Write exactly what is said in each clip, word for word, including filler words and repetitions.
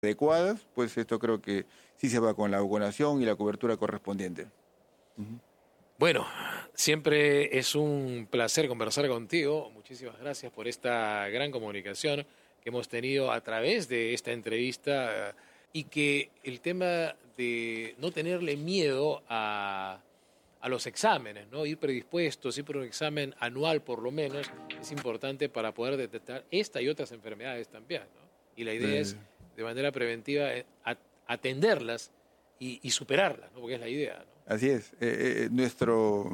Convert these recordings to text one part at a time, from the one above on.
adecuadas, pues esto creo que sí se va con la vacunación y la cobertura correspondiente. Uh-huh. Bueno, siempre es un placer conversar contigo. Muchísimas gracias por esta gran comunicación que hemos tenido a través de esta entrevista y que el tema de no tenerle miedo a, a los exámenes, ¿no? Ir predispuestos, ir por un examen anual por lo menos, es importante para poder detectar esta y otras enfermedades también, ¿no? Y la idea eh. es, de manera preventiva, atenderlas y, y superarlas, ¿no? Porque es la idea, ¿no? Así es. Eh, eh, nuestro,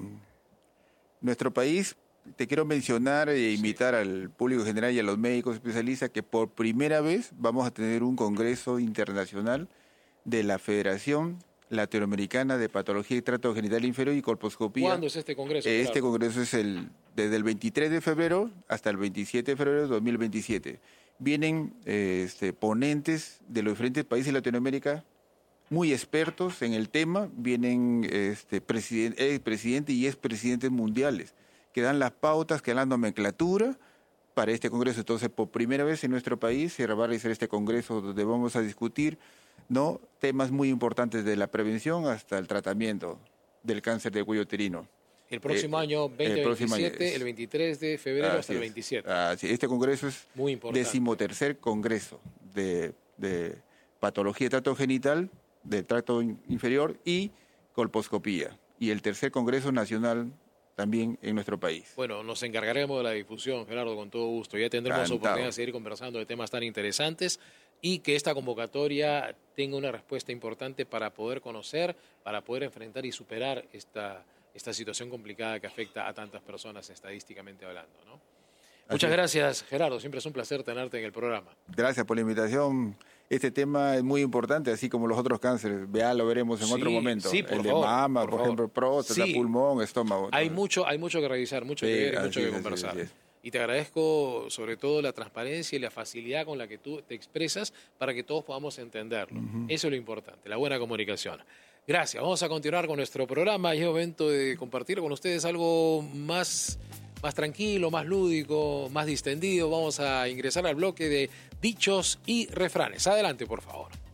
nuestro país, te quiero mencionar e invitar sí. al público general y a los médicos especialistas que por primera vez vamos a tener un congreso internacional de la Federación Latinoamericana de Patología y Trato Genital Inferior y Colposcopía. ¿Cuándo es este congreso? Eh, este congreso es el desde el veintitrés de febrero hasta el veintisiete de febrero de dos mil veintisiete. Vienen eh, este, ponentes de los diferentes países de Latinoamérica, muy expertos en el tema, vienen este, presidente, eh, presidente y expresidentes mundiales, que dan las pautas, que dan la nomenclatura para este congreso. Entonces, por primera vez en nuestro país se va a realizar este congreso donde vamos a discutir, ¿no?, temas muy importantes de la prevención hasta el tratamiento del cáncer de cuello uterino. El próximo eh, año veinte veintisiete, el, el veintitrés de febrero hasta el veintisiete. Así, este congreso es muy importante. Decimotercer congreso de, de patología de trato genital, de trato inferior y colposcopía. Y el tercer congreso nacional también en nuestro país. Bueno, nos encargaremos de la difusión, Gerardo, con todo gusto. Ya tendremos Cantado. oportunidad de seguir conversando de temas tan interesantes y que esta convocatoria tenga una respuesta importante para poder conocer, para poder enfrentar y superar esta, esta situación complicada que afecta a tantas personas estadísticamente hablando, ¿no? Muchas gracias, Gerardo. Siempre es un placer tenerte en el programa. Gracias por la invitación. Este tema es muy importante, así como los otros cánceres. Ya lo veremos en sí, otro momento. Sí, por el favor, de mama, por, por favor. ejemplo, próstata, sí. pulmón, estómago. Hay mucho, hay mucho que revisar, mucho sí, que ver y mucho que conversar. Así es, así es. Y te agradezco sobre todo la transparencia y la facilidad con la que tú te expresas para que todos podamos entenderlo. Uh-huh. Eso es lo importante, la buena comunicación. Gracias. Vamos a continuar con nuestro programa. Es momento de compartir con ustedes algo más... más tranquilo, más lúdico, más distendido. Vamos a ingresar al bloque de dichos y refranes. Adelante, por favor.